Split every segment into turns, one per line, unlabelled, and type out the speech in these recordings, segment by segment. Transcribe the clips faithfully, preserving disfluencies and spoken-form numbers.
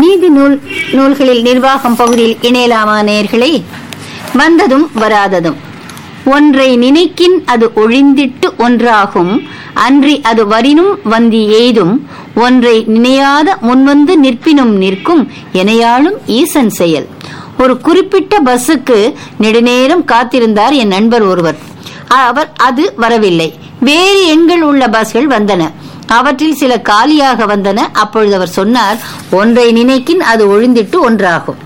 நீதி நூல் நூல்களில் நிர்வாகம் பகுதியில் இணையலாமா நேயர்களே? வந்ததும் வராததும். ஒன்றை நினைக்கின் அது ஒழிந்திட்டு ஒன்றாகும், அன்றி அது வரினும் வந்தி எய்தும், ஒன்றை நினையாத முன்வந்து நிற்பினும் நிற்கும் எனையாளும் ஈசன் செயல். ஒரு குறிப்பிட்ட பஸ்ஸுக்கு நெடுநேரம் காத்திருந்தார் என் நண்பர் ஒருவர். அவர் அது வரவில்லை. வேறு எண்கள் உள்ள பஸ்கள் வந்தன. அவற்றில் சில காலியாக வந்தன. அப்பொழுது அவர் சொன்னார், ஒன்றை நினைக்கின் அது ஒழிந்திட்டு ஒன்றாகும்.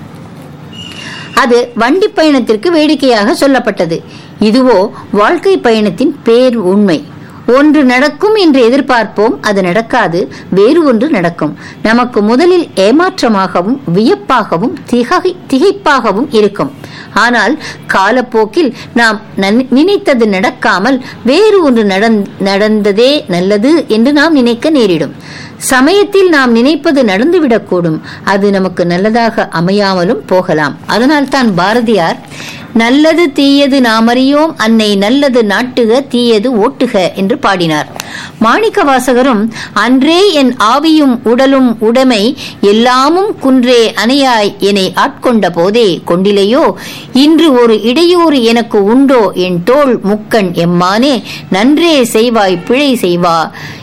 அது வண்டி பயணத்திற்கு வேடிக்கையாக சொல்லப்பட்டது. இதுவோ வாழ்க்கை பயணத்தின் பேர் உண்மை. ஒன்று நடக்கும் என்று எதிர்பார்ப்போம், அது நடக்காது, வேறு ஒன்று நடக்கும். நமக்கு முதலில் ஏமாற்றமாகவும் வியப்பாகவும் திகை திகைப்பாகவும் இருக்கும். ஆனால் காலப்போக்கில் நாம் நினைத்தது நடக்காமல் வேறு ஒன்று நடந்ததே நல்லது என்று நாம் நினைக்க நேரிடும். சமயத்தில் நாம் நினைப்பது நடந்துவிடக்கூடும், அது நமக்கு நல்லதாக அமையாமலும் போகலாம். அதனால் தான் பாரதியார் நல்லது தீயது நாமறியோம் அன்னை நல்லது நாட்டுக தீயது ஓட்டுக என்று பாடினார். மாணிக்க வாசகரும் அன்றே என் ஆவியும் உடலும் உடைமை எல்லாமும் குன்றே அணையாய் என்னை ஆட்கொண்ட போதே கொண்டிலையோ இன்று ஒரு இடையூறு எனக்கு உண்டோ என் தோள் முக்கண் எம்மானே நன்றே செய்வாய் பிழை செய்வா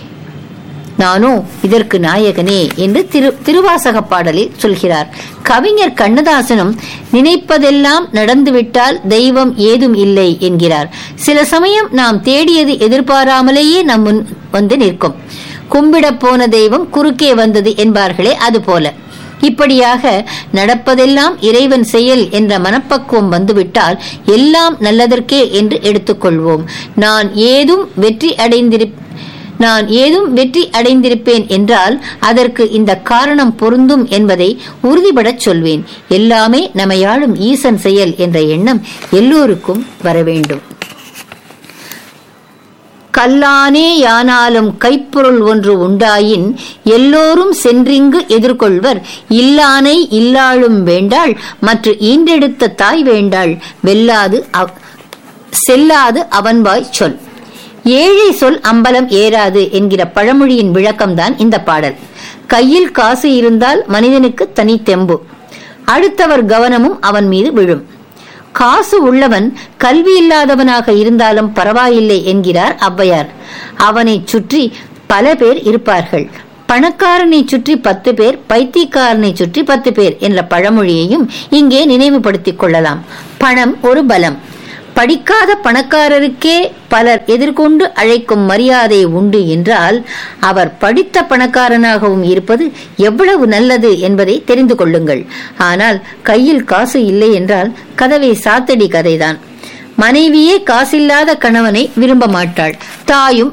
நானோ இதற்கு நாயகனே என்று திரு திருவாசக பாடலில் சொல்கிறார். கவிஞர் கண்ணதாசனும் நினைப்பதெல்லாம் நடந்துவிட்டால் தெய்வம் ஏதும் இல்லை என்கிறார். சில சமயம் நாம் தேடியது எதிர்பாராமலேயே நம் முன் வந்து நிற்கும். கும்பிட போன தெய்வம் குறுக்கே வந்தது என்பார்களே, அதுபோல இப்படியாக நடப்பதெல்லாம் இறைவன் செயல் என்ற மனப்பக்குவம் வந்துவிட்டால் எல்லாம் நல்லதற்கே என்று எடுத்துக்கொள்வோம். நான் ஏதும் வெற்றி அடைந்திருப்ப நான் ஏதும் வெற்றி அடைந்திருப்பேன் என்றால் அதற்கு இந்த காரணம் பொருந்தும் என்பதை உறுதிபடச் சொல்வேன். எல்லாமே நம்மையாளும் ஈசன் செயல் என்ற எண்ணம் எல்லோருக்கும் வர வேண்டும். கல்லானே யானாலும் கைப்பொருள் ஒன்று உண்டாயின் எல்லோரும் சென்றிங்கு எதிர்கொள்வர், இல்லானை இல்லாளும் வேண்டாள் மற்ற ஈன்றெடுத்த தாய் வேண்டாள், வெல்லாது செல்லாது அவன்வாய் சொல். ஏழை சொல் அம்பலம் ஏறாது என்கிற பழமொழியின் விளக்கம்தான் இந்த பாடல். கையில் காசு இருந்தால் மனிதனுக்கு தனி தெம்பு, அடுத்தவர் கவனமும் அவன் மீது விழும். காசு உள்ளவன் கல்வி இல்லாதவனாக இருந்தாலும் பரவாயில்லை என்கிறார் ஔவையார். அவனை சுற்றி பல பேர் இருப்பார்கள். பணக்காரனை சுற்றி பத்து பேர், பைத்தியக்காரனை சுற்றி பத்து பேர் என்ற பழமொழியையும் இங்கே நினைவுபடுத்திக் கொள்ளலாம். பணம் ஒரு பலம். படிக்காத பணக்காரருக்கே பலர் எதிர்கொண்டு அழைக்கும் மரியாதை உண்டு என்றால் அவர் படித்த பணக்காரனாகவும் இருப்பது எவ்வளவு நல்லது என்பதை தெரிந்து கொள்ளுங்கள். ஆனால் கையில் காசு இல்லை என்றால் கதவை சாத்தடி கதைதான். மனைவியே காசில்லாத கணவனை விரும்ப மாட்டாள், தாயும்